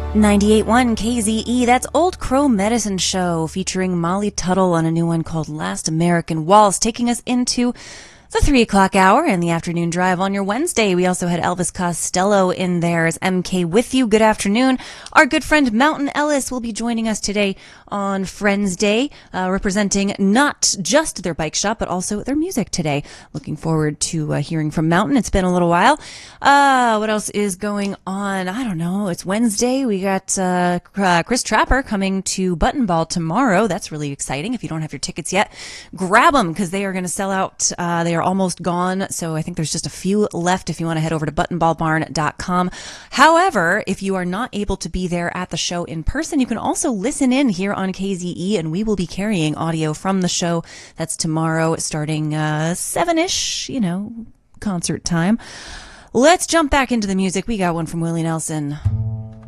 98.1 KZE, that's Old Crow Medicine Show, featuring Molly Tuttle on a new one called Last American Waltz, taking us into the 3 o'clock hour and the afternoon drive on your Wednesday. We also had Elvis Costello in there as MK with you. Good afternoon. Our good friend Mountain Ellis will be joining us today on Friends Day, representing not just their bike shop, but also their music today. Looking forward to hearing from Mountain. It's been a little while. What else is going on? I don't know. It's Wednesday. We got Chris Trapper coming to Button Ball tomorrow. That's really exciting. If you don't have your tickets yet, grab them because they are going to sell out. They are almost gone, so I think there's just a few left if you want to head over to buttonballbarn.com. However, if you are not able to be there at the show in person, you can also listen in here on KZE, and we will be carrying audio from the show. That's tomorrow starting 7-ish, concert time. Let's jump back into the music. We got one from Willie Nelson.